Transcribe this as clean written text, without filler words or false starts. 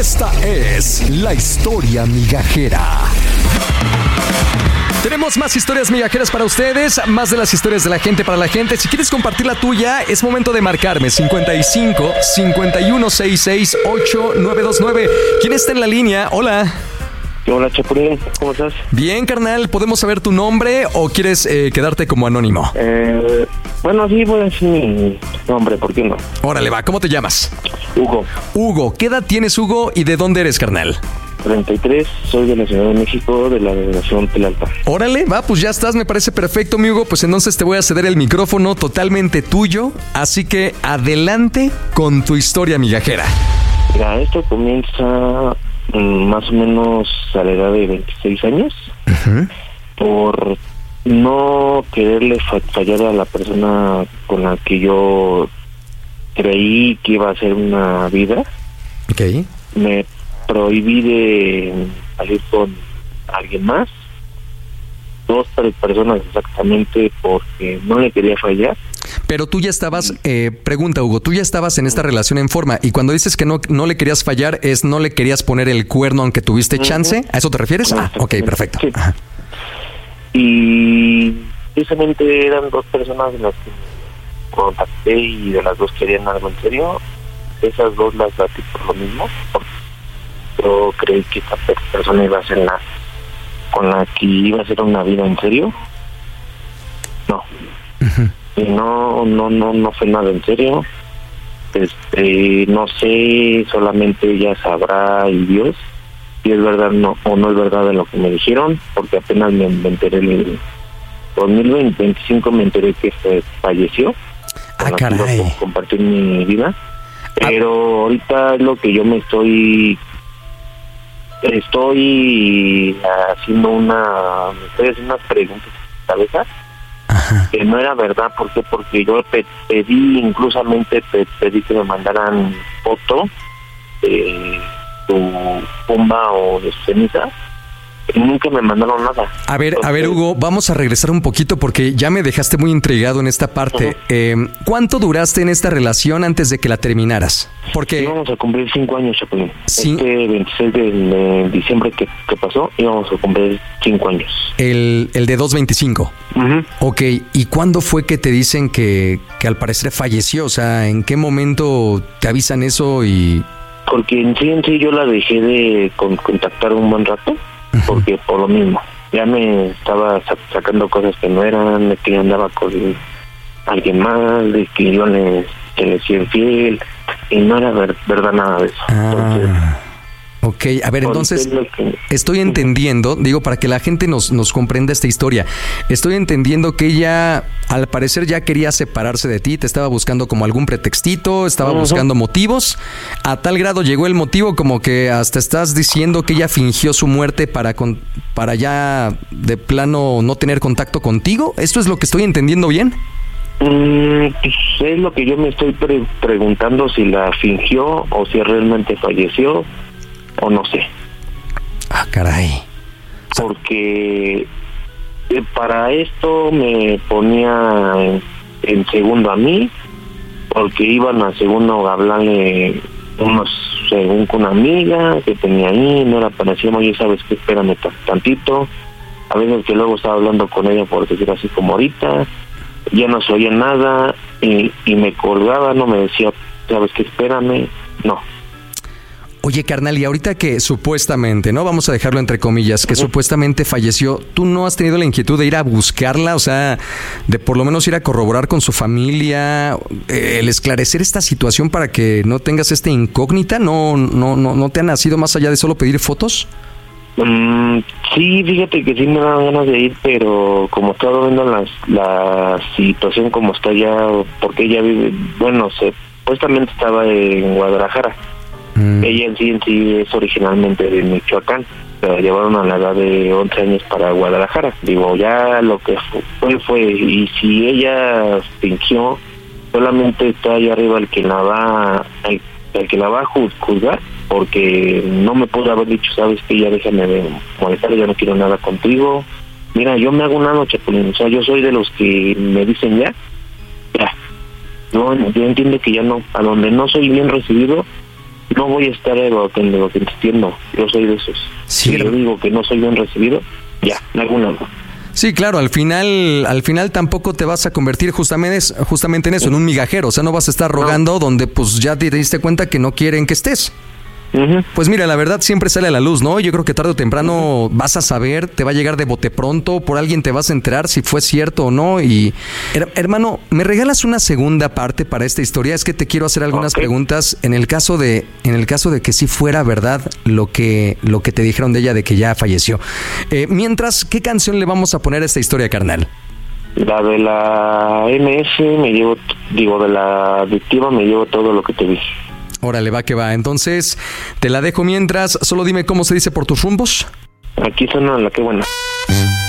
Esta es la historia migajera. Tenemos más historias migajeras para ustedes, más de las historias de la gente para la gente. Si quieres compartir la tuya, es momento de marcarme 55 51 66 8929. ¿Quién está en la línea? Hola. Hola, Chapulín, ¿cómo estás? Bien, carnal. ¿Podemos saber tu nombre o quieres quedarte como anónimo? Bueno, sí, voy a decir mi nombre, ¿por qué no? Órale, va. ¿Cómo te llamas? Hugo. Hugo. ¿Qué edad tienes, Hugo, y de dónde eres, carnal? 33, soy de la Ciudad de México, de la delegación Tlalpan. Órale, va, pues ya estás, me parece perfecto, mi Hugo. Pues entonces te voy a ceder el micrófono totalmente tuyo. Así que adelante con tu historia migajera. Mira, esto comienza más o menos a la edad de 26 años. Uh-huh. Por no quererle fallar a la persona con la que yo creí que iba a ser una vida. Ok. Me prohibí de salir con alguien más, 2 personas exactamente, porque no le quería fallar. Pero tú ya estabas, pregunta Hugo, tú ya estabas en esta relación en forma, y cuando dices que no le querías fallar, es no le querías poner el cuerno aunque tuviste chance, ¿a eso te refieres? Ah, ok, perfecto. Sí. Ajá. Y precisamente eran 2 personas de las que me contacté y de las 2 querían algo en serio. Esas 2 las batí por lo mismo, porque yo creí que esta persona iba a ser con la que iba a ser una vida en serio. No. Uh-huh. Y no fue nada en serio. No sé, solamente ella sabrá y Dios si es verdad o no es verdad de lo que me dijeron, porque apenas me enteré en el 2025, me enteré que falleció. Ah, caray. Compartir mi vida. Pero ahorita es lo que yo me estoy haciendo unas preguntas en mi cabeza. Ajá. Que no era verdad. ¿Por qué? Porque yo pedí que me mandaran foto de su tumba o de su ceniza, y nunca me mandaron nada. A ver, Hugo, vamos a regresar un poquito porque ya me dejaste muy intrigado en esta parte. Uh-huh. ¿Cuánto duraste en esta relación antes de que la terminaras? Porque íbamos a cumplir 5 años, Chapulín. Sí. Este 26 de diciembre que pasó, íbamos a cumplir 5 años. El de 225. Uh-huh. Ok, ¿y cuándo fue que te dicen que al parecer falleció? O sea, ¿en qué momento te avisan eso? Porque en sí yo la dejé de contactar un buen rato. Porque por lo mismo, ya me estaba sacando cosas que no eran, de que andaba con alguien más, de que yo le decía infiel, y no era verdad nada de eso. Entonces, ok, a ver, entonces estoy entendiendo, digo, para que la gente nos comprenda esta historia, estoy entendiendo que ella al parecer ya quería separarse de ti, te estaba buscando como algún pretextito, estaba buscando motivos, a tal grado llegó el motivo como que hasta estás diciendo que ella fingió su muerte para ya de plano no tener contacto contigo. ¿Esto es lo que estoy entendiendo bien? Es lo que yo me estoy preguntando, si la fingió o si realmente falleció. O no sé. Ah, caray. Porque para esto me ponía en segundo a mí, porque iban a segundo a hablarle según con una amiga que tenía ahí, no la parecía, oye, ¿sabes qué? Espérame tantito. A veces que luego estaba hablando con ella, por decir así como ahorita, ya no se oía nada, y me colgaba, no me decía, ¿sabes qué? Espérame. No. Oye, carnal, y ahorita que supuestamente, ¿no? Vamos a dejarlo entre comillas, que supuestamente falleció, ¿tú no has tenido la inquietud de ir a buscarla? O sea, de por lo menos ir a corroborar con su familia, el esclarecer esta situación para que no tengas esta incógnita. ¿No te ha nacido más allá de solo pedir fotos? Sí, fíjate que sí me dan ganas de ir, pero como estaba viendo la situación como está ya, porque ella vive, supuestamente estaba en Guadalajara. Ella en sí es originalmente de Michoacán, pero llevaron a la edad de 11 años para Guadalajara. Digo, ya lo que fue, y si ella fingió, solamente está ahí arriba el que la va a juzgar, porque no me pudo haber dicho, sabes que ya déjame de molestar, ya no quiero nada contigo. Mira, yo me hago una noche, o sea, yo soy de los que me dicen ya. No, yo entiendo que ya no, a donde no soy bien recibido, no voy a estar insistiendo. Yo soy de esos. Sí, si yo digo que no soy bien recibido, ya, me hago una. Sí, claro, al final tampoco te vas a convertir justamente en eso, en un migajero. O sea, no vas a estar rogando donde pues ya te diste cuenta que no quieren que estés. Uh-huh. Pues mira, la verdad siempre sale a la luz, ¿no? Yo creo que tarde o temprano vas a saber, te va a llegar de bote pronto, por alguien te vas a enterar si fue cierto o no. Y hermano, ¿me regalas una segunda parte para esta historia? Es que te quiero hacer algunas preguntas en el caso de que sí fuera verdad lo que te dijeron de ella, de que ya falleció. Mientras, ¿qué canción le vamos a poner a esta historia, carnal? La de la MS de la adictiva me llevo todo lo que te dije. Órale, va que va. Entonces, te la dejo mientras. Solo dime cómo se dice por tus rumbos. Aquí suena la que buena.